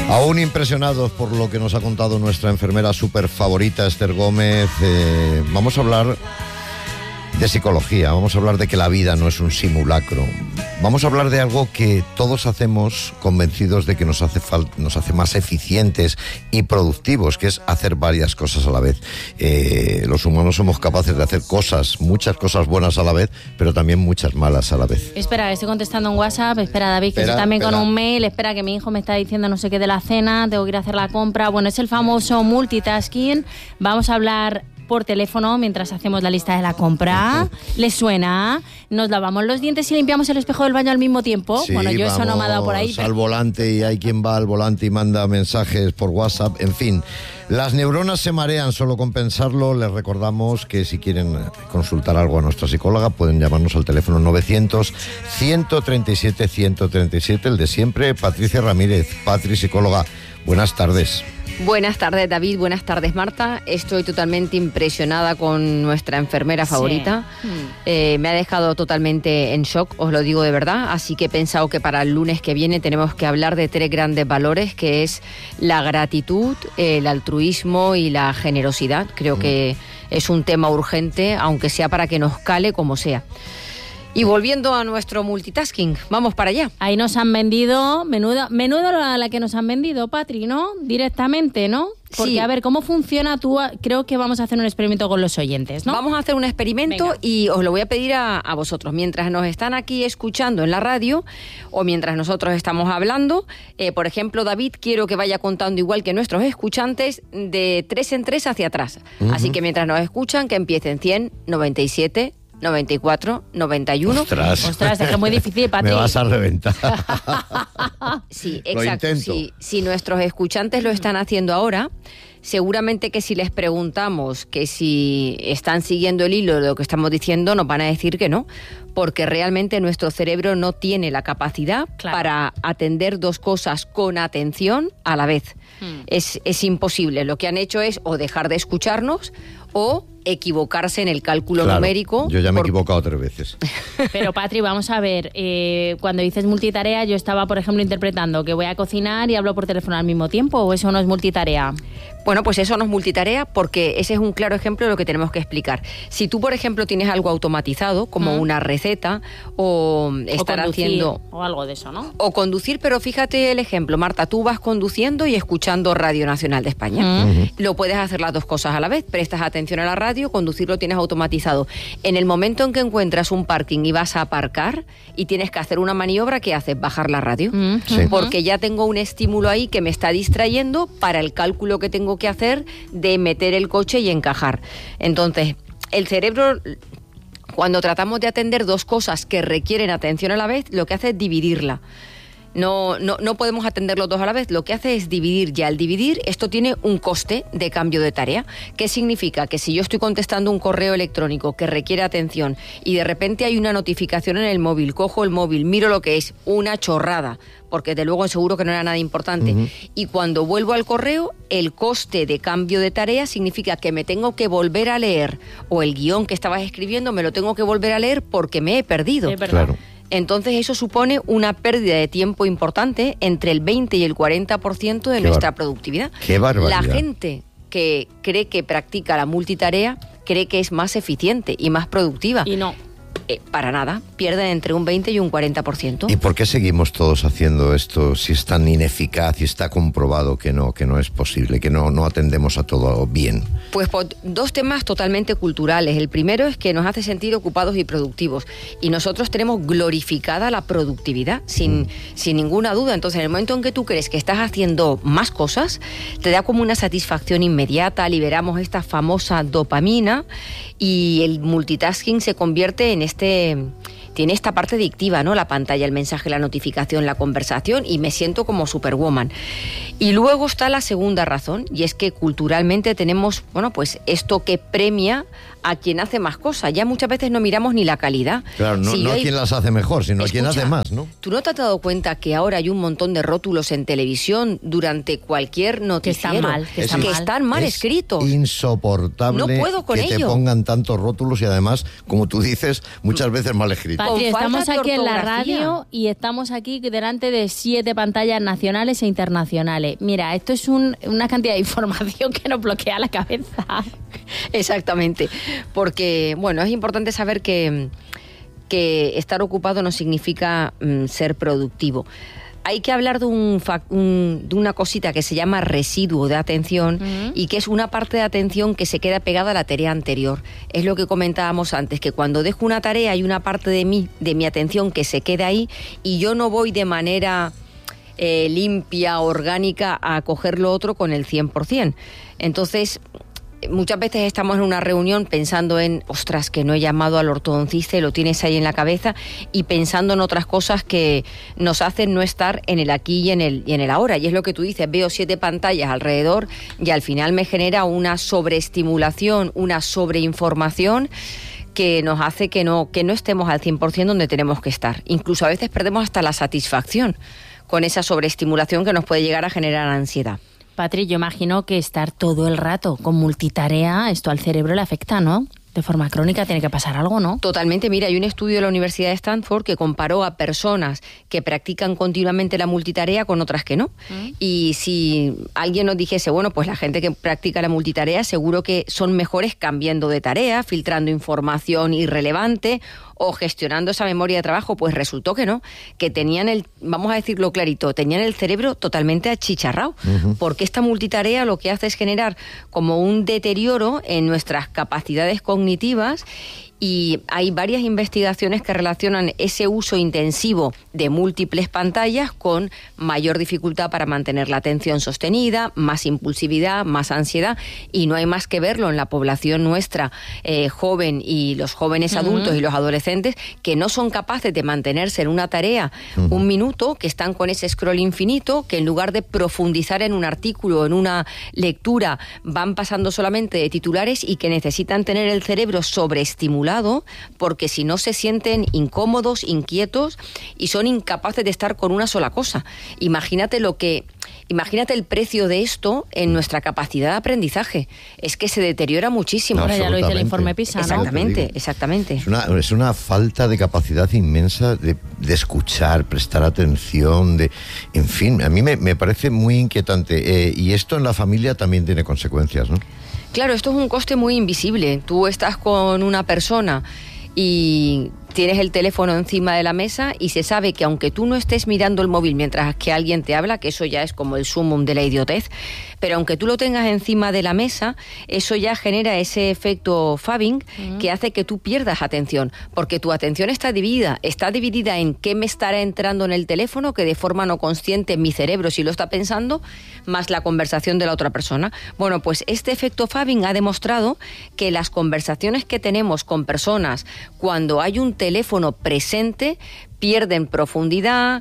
Aún impresionados por lo que nos ha contado nuestra enfermera súper favorita, Esther Gómez, vamos a hablar de psicología, vamos a hablar de que la vida no es un simulacro. Vamos a hablar de algo que todos hacemos convencidos de que nos hace más eficientes y productivos, que es hacer varias cosas a la vez. Los humanos somos capaces de hacer muchas cosas buenas a la vez, pero también muchas malas a la vez. Espera, estoy contestando en WhatsApp. Espera, David, que estoy también con un mail. Espera, que mi hijo me está diciendo no sé qué de la cena, tengo que ir a hacer la compra. Bueno, es el famoso multitasking. Vamos a hablar por teléfono mientras hacemos la lista de la compra. ¿Les suena? Nos lavamos los dientes y limpiamos el espejo del baño al mismo tiempo. Sí, bueno, yo eso no me ha dado por ahí. Al volante, y hay quien va al volante y manda mensajes por WhatsApp. En fin, las neuronas se marean solo con pensarlo. Les recordamos que si quieren consultar algo a nuestra psicóloga pueden llamarnos al teléfono 900-137-137, el de siempre. Patricia Ramírez, Patri, psicóloga. Buenas tardes. Buenas tardes, David. Buenas tardes, Marta. Estoy totalmente impresionada con nuestra enfermera favorita. Sí. Me ha dejado totalmente en shock, os lo digo de verdad. Así que he pensado que para el lunes que viene tenemos que hablar de 3 grandes valores, que es la gratitud, el altruismo y la generosidad. Creo que es un tema urgente, aunque sea para que nos cale como sea. Y volviendo a nuestro multitasking, vamos para allá. Ahí nos han vendido, menudo la que nos han vendido, Patri, ¿no? Directamente, ¿no? Porque, sí. A ver, ¿cómo funciona? Creo que vamos a hacer un experimento con los oyentes, ¿no? Vamos a hacer un experimento. Venga. Y os lo voy a pedir a vosotros. Mientras nos están aquí escuchando en la radio o mientras nosotros estamos hablando, por ejemplo, David, quiero que vaya contando igual que nuestros escuchantes de 3 en 3 hacia atrás. Así que mientras nos escuchan, que empiecen 100, 97... 94, 91. Ostras, es que es muy difícil, Patri. Me vas a reventar. Sí, exacto. Si nuestros escuchantes lo están haciendo ahora, seguramente que si les preguntamos que si están siguiendo el hilo de lo que estamos diciendo, nos van a decir que no, porque realmente nuestro cerebro no tiene la capacidad para atender 2 cosas con atención a la vez. Es imposible. Lo que han hecho es o dejar de escucharnos o equivocarse en el cálculo numérico. Yo ya me he equivocado 3 veces. Pero, Patri, vamos a ver, cuando dices multitarea, yo estaba, por ejemplo, interpretando que voy a cocinar y hablo por teléfono al mismo tiempo, ¿o eso no es multitarea? Bueno, pues eso no es multitarea, porque ese es un claro ejemplo de lo que tenemos que explicar. Si tú, por ejemplo, tienes algo automatizado, como una receta, o estar haciendo... o algo de eso, ¿no? O conducir, pero fíjate el ejemplo, Marta, tú vas conduciendo y escuchando Radio Nacional de España. Lo puedes hacer las 2 cosas a la vez, prestas atención a la radio, conducir lo tienes automatizado. En el momento en que encuentras un parking y vas a aparcar y tienes que hacer una maniobra, ¿qué haces? Bajar la radio. Sí. Porque ya tengo un estímulo ahí que me está distrayendo para el cálculo que tengo que hacer de meter el coche y encajar. Entonces, el cerebro, cuando tratamos de atender 2 cosas que requieren atención a la vez, lo que hace es dividirla. No podemos atender los 2 a la vez. Lo que hace es dividir. Y al dividir, esto tiene un coste de cambio de tarea. ¿Qué significa? Que si yo estoy contestando un correo electrónico que requiere atención y de repente hay una notificación en el móvil, cojo el móvil, miro lo que es una chorrada, porque de luego seguro que no era nada importante, y cuando vuelvo al correo, el coste de cambio de tarea significa que me tengo que volver a leer, o el guión que estabas escribiendo me lo tengo que volver a leer porque me he perdido. Claro. Entonces eso supone una pérdida de tiempo importante, entre el 20 y el 40% de nuestra productividad. ¡Qué barbaridad! La gente que cree que practica la multitarea cree que es más eficiente y más productiva. Y no. Para nada, pierden entre un 20 y un 40%. ¿Y por qué seguimos todos haciendo esto si es tan ineficaz y está comprobado que no es posible, que no atendemos a todo bien? Pues por 2 temas totalmente culturales. El primero es que nos hace sentir ocupados y productivos. Y nosotros tenemos glorificada la productividad, sin ninguna duda. Entonces, en el momento en que tú crees que estás haciendo más cosas, te da como una satisfacción inmediata, liberamos esta famosa dopamina y el multitasking se convierte en tiene esta parte adictiva, ¿no? La pantalla, el mensaje, la notificación, la conversación, y me siento como superwoman. Y luego está la segunda razón, y es que culturalmente tenemos, bueno, pues esto que premia a quien hace más cosas. Ya muchas veces no miramos ni la calidad. Claro, no a quien las hace mejor, sino a quien hace más, ¿no? ¿Tú no te has dado cuenta que ahora hay un montón de rótulos en televisión durante cualquier noticiero? Que están mal escritos. Es insoportable no puedo con que te pongan tantos rótulos y además, como tú dices, muchas veces mal escritos. Patri, estamos aquí en la radio y estamos aquí delante de 7 pantallas nacionales e internacionales. Mira, esto es una cantidad de información que nos bloquea la cabeza. Exactamente, porque, bueno, es importante saber que estar ocupado no significa ser productivo. Hay que hablar de una cosita que se llama residuo de atención y que es una parte de atención que se queda pegada a la tarea anterior. Es lo que comentábamos antes, que cuando dejo una tarea hay una parte de mi atención que se queda ahí y yo no voy de manera limpia, orgánica, a coger lo otro con el 100%. Entonces, muchas veces estamos en una reunión pensando en, ostras, que no he llamado al ortodoncista y lo tienes ahí en la cabeza, y pensando en otras cosas que nos hacen no estar en el aquí y en el ahora. Y es lo que tú dices, veo 7 pantallas alrededor y al final me genera una sobreestimulación, una sobreinformación que nos hace que no estemos al 100% donde tenemos que estar. Incluso a veces perdemos hasta la satisfacción con esa sobreestimulación que nos puede llegar a generar ansiedad. Patri, yo imagino que estar todo el rato con multitarea, esto al cerebro le afecta, ¿no? De forma crónica tiene que pasar algo, ¿no? Totalmente. Mira, hay un estudio de la Universidad de Stanford que comparó a personas que practican continuamente la multitarea con otras que no. Y si alguien nos dijese, bueno, pues la gente que practica la multitarea seguro que son mejores cambiando de tarea, filtrando información irrelevante o gestionando esa memoria de trabajo, pues resultó que no, que tenían vamos a decirlo clarito, tenían el cerebro totalmente achicharrado, porque esta multitarea lo que hace es generar como un deterioro en nuestras capacidades cognitivas. Y hay varias investigaciones que relacionan ese uso intensivo de múltiples pantallas con mayor dificultad para mantener la atención sostenida, más impulsividad, más ansiedad, y no hay más que verlo en la población nuestra joven y los jóvenes adultos y los adolescentes que no son capaces de mantenerse en una tarea un minuto, que están con ese scroll infinito, que en lugar de profundizar en un artículo, en una lectura, van pasando solamente de titulares y que necesitan tener el cerebro sobreestimulado, porque si no se sienten incómodos, inquietos y son incapaces de estar con una sola cosa. Imagínate el precio de esto en nuestra capacidad de aprendizaje. Es que se deteriora muchísimo. Ahora ya lo dice el informe PISA, ¿no? Exactamente. Es una falta de capacidad inmensa de escuchar, prestar atención, en fin, a mí me parece muy inquietante. Y esto en la familia también tiene consecuencias, ¿no? Claro, esto es un coste muy invisible. Tú estás con una persona y tienes el teléfono encima de la mesa y se sabe que aunque tú no estés mirando el móvil mientras que alguien te habla, que eso ya es como el sumum de la idiotez, pero aunque tú lo tengas encima de la mesa, eso ya genera ese efecto Fabing que hace que tú pierdas atención, porque tu atención está dividida en qué me estará entrando en el teléfono, que de forma no consciente mi cerebro sí lo está pensando, más la conversación de la otra persona. Bueno, pues este efecto Fabing ha demostrado que las conversaciones que tenemos con personas cuando hay un teléfono presente pierden profundidad,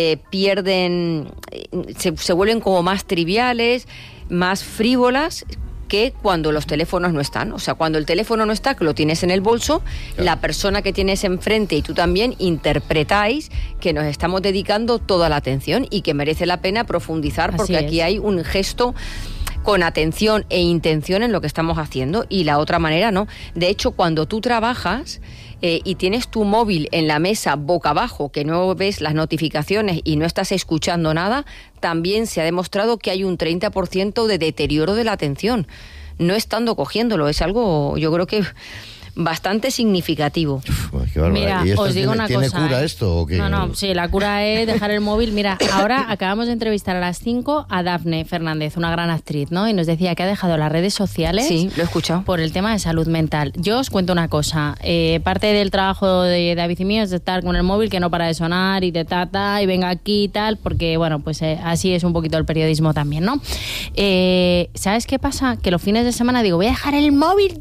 se vuelven como más triviales, más frívolas que cuando los teléfonos no están. O sea, cuando el teléfono no está, que lo tienes en el bolso, claro, la persona que tienes enfrente y tú también interpretáis que nos estamos dedicando toda la atención y que merece la pena profundizar, porque aquí hay un gesto con atención e intención en lo que estamos haciendo, y la otra manera no. De hecho, cuando tú trabajas y tienes tu móvil en la mesa boca abajo, que no ves las notificaciones y no estás escuchando nada, también se ha demostrado que hay un 30% de deterioro de la atención, no estando cogiéndolo. Es algo, yo creo que bastante significativo. Mira, os digo una cosa. ¿Tiene cura esto o qué? No, sí, la cura es dejar el móvil. Mira, ahora acabamos de entrevistar a las 5 a Dafne Fernández, una gran actriz, ¿no? Y nos decía que ha dejado las redes sociales. Sí, lo he escuchado. Por el tema de salud mental. Yo os cuento una cosa. Parte del trabajo de David y mío es de estar con el móvil que no para de sonar y de y venga aquí y tal, porque, bueno, pues así es un poquito el periodismo también, ¿no? ¿Sabes qué pasa? Que los fines de semana digo, voy a dejar el móvil ya,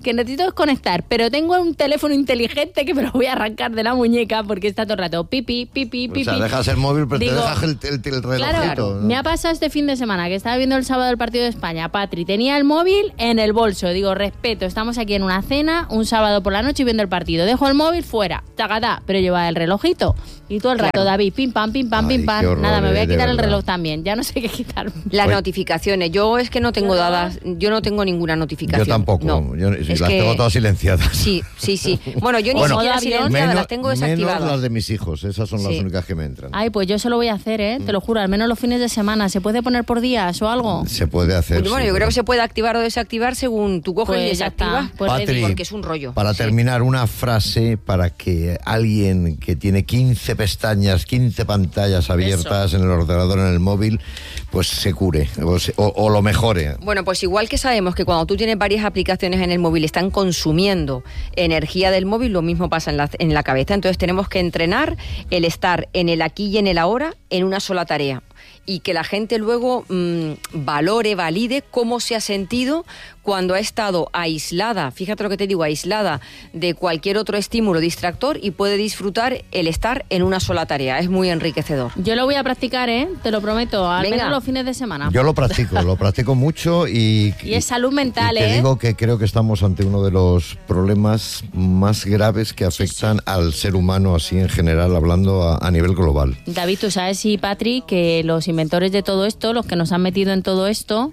que necesito desconectar, pero tengo un teléfono inteligente que me lo voy a arrancar de la muñeca porque está todo el rato pipi. O sea, dejas el móvil, pero digo, te dejas el relojito. Claro, ¿no? Me ha pasado este fin de semana que estaba viendo el sábado el partido de España. Patri tenía el móvil en el bolso. Digo, respeto, estamos aquí en una cena, un sábado por la noche y viendo el partido. Dejo el móvil fuera, tacatá, pero lleva el relojito. Y todo el rato, David, pim pam, pim pam, pim pam. Nada, me voy a quitar el reloj también. Ya no sé qué quitarme. Las notificaciones. Yo es que no tengo dadas, yo no tengo ninguna notificación. Yo tampoco. No. Yo las tengo todas silenciadas. Sí. Bueno, yo ni siquiera silenciadas, las tengo desactivadas. Menos las de mis hijos, esas son las únicas que me entran. Ay, pues yo eso lo voy a hacer, te lo juro, al menos los fines de semana. ¿Se puede poner por días o algo? Se puede hacer. Bueno, yo creo que se puede activar o desactivar según tú coges y desactivas, Patri, porque es un rollo. Para terminar, una frase para que alguien que tiene 15 pestañas, 15 pantallas abiertas en el ordenador, en el móvil, pues se cure o lo mejore. Bueno, pues igual que sabemos que cuando tú tienes varias aplicaciones en el móvil están consumiendo energía del móvil, lo mismo pasa en la cabeza. Entonces tenemos que entrenar el estar en el aquí y en el ahora en una sola tarea. Y que la gente luego valide cómo se ha sentido cuando ha estado aislada, fíjate lo que te digo, aislada de cualquier otro estímulo distractor y puede disfrutar el estar en una sola tarea. Es muy enriquecedor. Yo lo voy a practicar, te lo prometo, al menos los fines de semana. Yo lo practico mucho y es salud mental, Te digo que creo que estamos ante uno de los problemas más graves que afectan al ser humano, así en general, hablando a nivel global. David, tú sabes, y Patrick, que los inventores de todo esto, los que nos han metido en todo esto,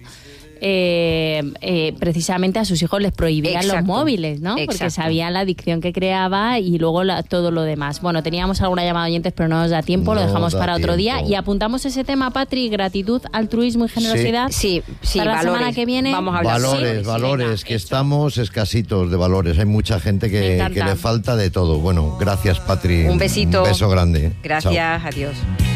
precisamente a sus hijos les prohibían los móviles, ¿no? Porque sabían la adicción que creaba y luego todo lo demás. Bueno, teníamos alguna llamada de oyentes, pero no nos da tiempo, lo dejamos para otro día. Y apuntamos ese tema, Patri, gratitud, altruismo y generosidad. Sí, para valores. La semana que viene. Vamos a hablar. Valores, que estamos escasitos de valores. Hay mucha gente que le falta de todo. Bueno, gracias, Patri. Un besito. Un beso grande. Gracias, Chao. Adiós.